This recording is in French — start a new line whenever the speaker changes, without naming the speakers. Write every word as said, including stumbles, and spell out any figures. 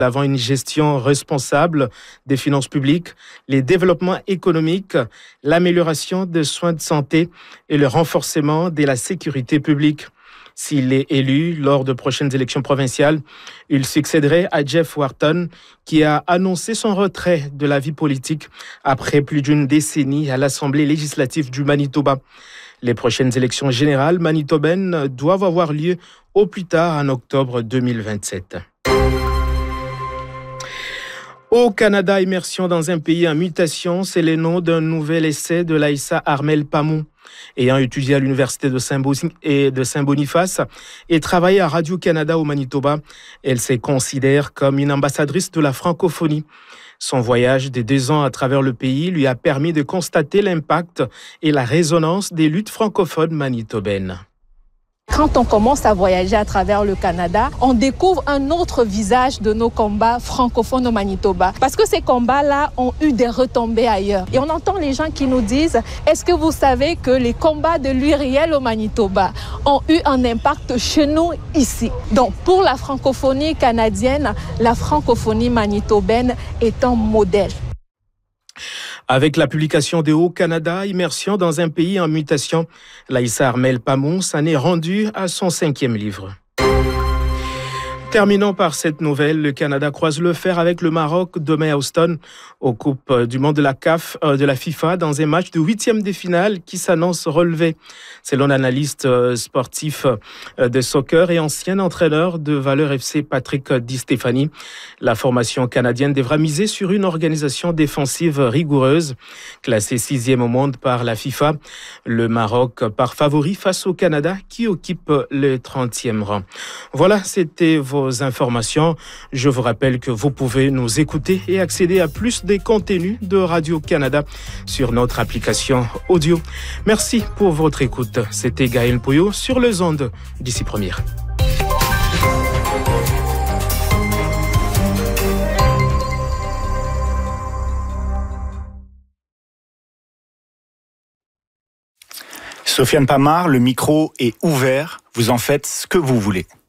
Avant une gestion responsable des finances publiques, les développements économiques, l'amélioration des soins de santé et le renforcement de la sécurité publique. S'il est élu lors de prochaines élections provinciales, il succéderait à Jeff Wharton, qui a annoncé son retrait de la vie politique après plus d'une décennie à l'Assemblée législative du Manitoba. Les prochaines élections générales manitobaines doivent avoir lieu au plus tard en octobre deux mille vingt-sept. Au Canada, immersion dans un pays en mutation, c'est le nom d'un nouvel essai de Laïssa Armel-Pamou. Ayant étudié à l'université de Saint-Boniface et travaillé à Radio-Canada au Manitoba, elle se considère comme une ambassadrice de la francophonie. Son voyage de deux ans à travers le pays lui a permis de constater l'impact et la résonance des luttes francophones manitobaines.
Quand on commence à voyager à travers le Canada, on découvre un autre visage de nos combats francophones au Manitoba. Parce que ces combats-là ont eu des retombées ailleurs. Et on entend les gens qui nous disent « Est-ce que vous savez que les combats de l'Uriel au Manitoba ont eu un impact chez nous ici ?» Donc pour la francophonie canadienne, la francophonie manitobaine est un modèle.
Avec la publication de Haut-Canada, immersion dans un pays en mutation, Laïssa Armel-Pamou s'en est rendue à son cinquième livre. Terminons par cette nouvelle. Le Canada croise le fer avec le Maroc demain à Houston au Coupe du Monde de la C A F, euh, de la FIFA dans un match de huitième de finale qui s'annonce relevé. Selon l'analyste euh, sportif euh, de soccer et ancien entraîneur de Valeurs F C Patrick Di Stéphanie, la formation canadienne devra miser sur une organisation défensive rigoureuse. Classée sixième au monde par la FIFA, le Maroc part favori face au Canada qui occupe le trentième rang. Voilà, c'était vos informations. Je vous rappelle que vous pouvez nous écouter et accéder à plus des contenus de Radio-Canada sur notre application audio. Merci pour votre écoute. C'était Gaël Pouillot sur les ondes d'ici première.
Sofiane Pamar, le micro est ouvert. Vous en faites ce que vous voulez.